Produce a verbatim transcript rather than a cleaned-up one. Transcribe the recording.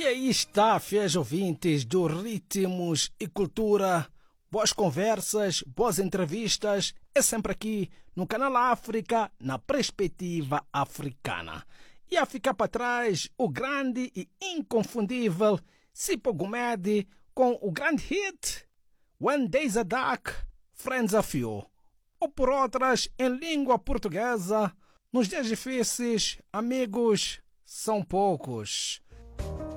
E aí está, fiéis ouvintes do Ritmos e Cultura. Boas conversas, boas entrevistas, é sempre aqui no Canal África, na perspectiva africana. E a ficar para trás, o grande e inconfundível Sipho Gumede com o grande hit When There's a Duck, Friends Are Few. Ou por outras, em língua portuguesa, nos dias difíceis, amigos são poucos.